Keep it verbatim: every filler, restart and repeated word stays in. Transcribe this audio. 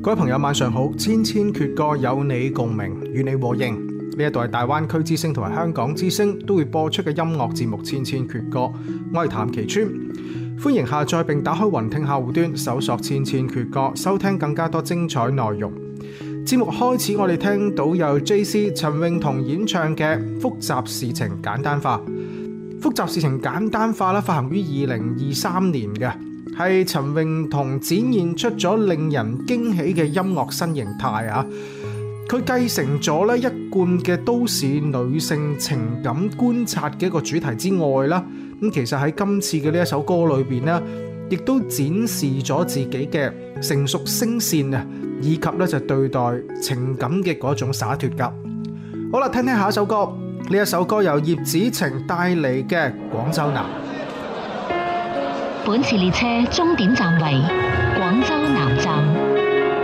各位朋友晚上好，千千闕歌有你共鳴，與你和應。呢一度係大灣區之聲同埋香港之聲都會播出嘅音樂節目《千千闕歌》，我係譚其川，歡迎下載並打開雲聽客戶端，搜索《千千闕歌》，收聽更加多精彩內容。節目開始，我哋聽到由 J C 陳詠彤演唱嘅《複雜事情簡單化》。複雜事情簡單化啦，發行於二零二三年嘅，係陳詠彤展現出咗令人驚喜嘅音樂新形態啊！佢繼承咗咧一貫嘅都市女性情感觀察嘅一個主題之外啦，咁其實喺今次嘅呢一首歌裏邊咧，亦都展示咗自己嘅成熟聲線啊，以及咧就對待情感嘅嗰種灑脫噶。好啦，聽聽下一首歌。呢一首歌由葉子晴帶嚟嘅《廣州南》。 本次列車終點站為